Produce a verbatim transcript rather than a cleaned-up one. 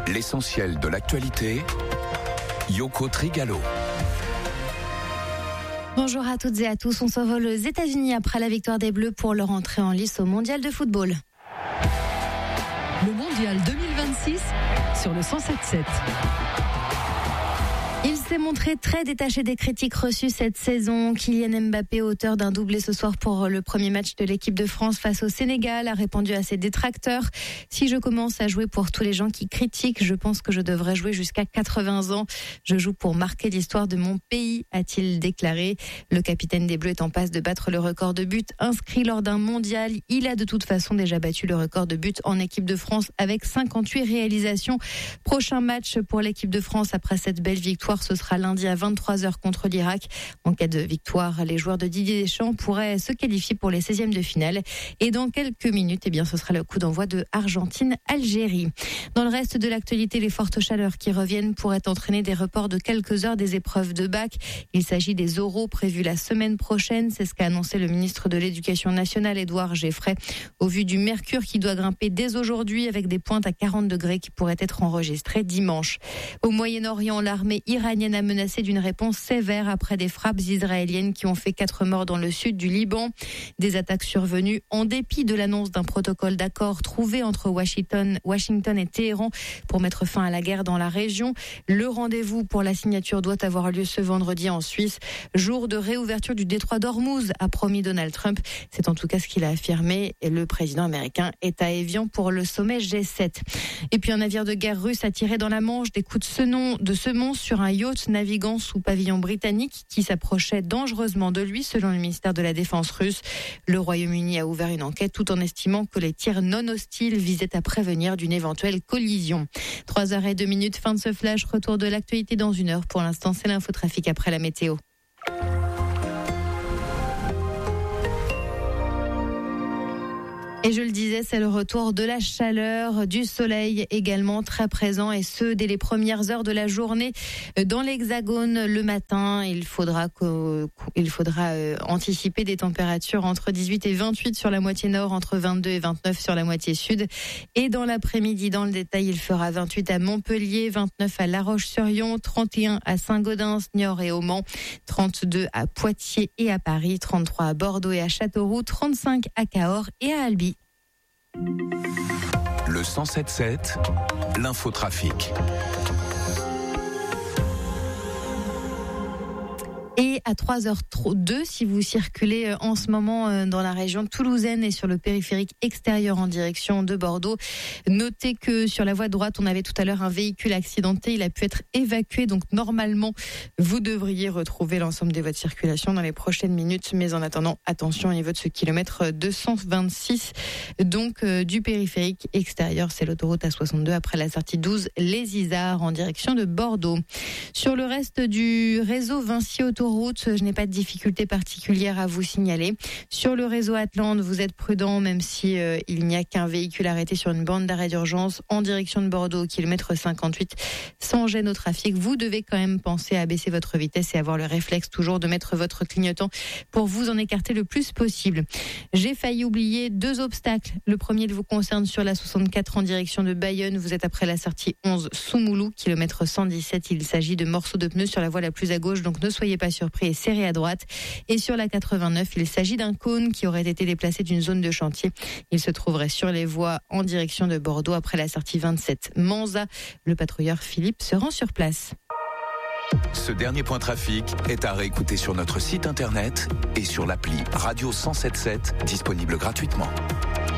L'essentiel de l'actualité, Yoko Trigalo. Bonjour à toutes et à tous, on s'envole aux États-Unis après la victoire des Bleus pour leur entrée en lice au Mondial de football. Le Mondial deux mille vingt-six sur le cent sept sept. Il s'est montré très détaché des critiques reçues cette saison. Kylian Mbappé, auteur d'un doublé ce soir pour le premier match de l'équipe de France face au Sénégal, a répondu à ses détracteurs. Si je commence à jouer pour tous les gens qui critiquent, je pense que je devrais jouer jusqu'à quatre-vingts ans. Je joue pour marquer l'histoire de mon pays, a-t-il déclaré. Le capitaine des Bleus est en passe de battre le record de buts inscrit lors d'un mondial. Il a de toute façon déjà battu le record de buts en équipe de France avec cinquante-huit réalisations. Prochain match pour l'équipe de France après cette belle victoire, ce sera lundi à vingt-trois heures contre l'Irak. En cas de victoire, les joueurs de Didier Deschamps pourraient se qualifier pour les seizièmes de finale. Et dans quelques minutes, eh bien, ce sera le coup d'envoi de Argentine-Algérie. Dans le reste de l'actualité, les fortes chaleurs qui reviennent pourraient entraîner des reports de quelques heures des épreuves de bac. Il s'agit des oraux prévus la semaine prochaine. C'est ce qu'a annoncé le ministre de l'Éducation nationale, Édouard Geoffrey. Au vu du mercure qui doit grimper dès aujourd'hui avec des pointes à quarante degrés qui pourraient être enregistrées dimanche. Au Moyen-Orient, l'armée iranienne a menacé d'une réponse sévère après des frappes israéliennes qui ont fait quatre morts dans le sud du Liban. Des attaques survenues en dépit de l'annonce d'un protocole d'accord trouvé entre Washington, Washington et Téhéran pour mettre fin à la guerre dans la région. Le rendez-vous pour la signature doit avoir lieu ce vendredi en Suisse. Jour de réouverture du détroit d'Ormuz, a promis Donald Trump. C'est en tout cas ce qu'il a affirmé. Et le président américain est à Évian pour le sommet G sept. Et puis un navire de guerre russe a tiré dans la Manche des coups de senon, de semonce sur un yacht navigant sous pavillon britannique qui s'approchait dangereusement de lui selon le ministère de la Défense russe. Le Royaume-Uni a ouvert une enquête tout en estimant que les tirs non hostiles visaient à prévenir d'une éventuelle collision. trois heures zéro deux minutes, fin de ce flash, retour de l'actualité dans une heure. Pour l'instant, c'est l'infotrafic après la météo. Et je le disais, c'est le retour de la chaleur, du soleil également très présent et ce, dès les premières heures de la journée. Dans l'Hexagone, le matin, il faudra, il faudra anticiper des températures entre dix-huit et vingt-huit sur la moitié nord, entre vingt-deux et vingt-neuf sur la moitié sud. Et dans l'après-midi, dans le détail, il fera vingt-huit à Montpellier, vingt-neuf à La Roche-sur-Yon, trente et un à Saint-Gaudens, Niort et au Mans, trente-deux à Poitiers et à Paris, trente-trois à Bordeaux et à Châteauroux, trente-cinq à Cahors et à Albi. Le cent sept sept, l'infotrafic. Et à trois heures deux, si vous circulez en ce moment dans la région toulousaine et sur le périphérique extérieur en direction de Bordeaux, notez que sur la voie de droite, on avait tout à l'heure un véhicule accidenté. Il a pu être évacué, donc normalement, vous devriez retrouver l'ensemble de votre circulation dans les prochaines minutes. Mais en attendant, attention au niveau de ce kilomètre deux cent vingt-six, donc euh, du périphérique extérieur. C'est l'autoroute A soixante-deux après la sortie douze, les Isards en direction de Bordeaux. Sur le reste du réseau Vinci Autoroute, je n'ai pas de difficulté particulière à vous signaler. Sur le réseau Atlante, vous êtes prudent, même si euh, il n'y a qu'un véhicule arrêté sur une bande d'arrêt d'urgence en direction de Bordeaux, au kilomètre cinquante-huit, sans gêne au trafic. Vous devez quand même penser à baisser votre vitesse et avoir le réflexe toujours de mettre votre clignotant pour vous en écarter le plus possible. J'ai failli oublier deux obstacles. Le premier vous concerne sur la soixante-quatre en direction de Bayonne. Vous êtes après la sortie onze Soumoulou, kilomètre cent dix-sept. Il s'agit de morceaux de pneus sur la voie la plus à gauche, donc ne soyez pas surpris et serré à droite. Et sur la quatre-vingt-neuf, il s'agit d'un cône qui aurait été déplacé d'une zone de chantier. Il se trouverait sur les voies en direction de Bordeaux après la sortie vingt-sept Manza. Le patrouilleur Philippe se rend sur place. Ce dernier point trafic est à réécouter sur notre site internet et sur l'appli Radio cent sept sept, disponible gratuitement.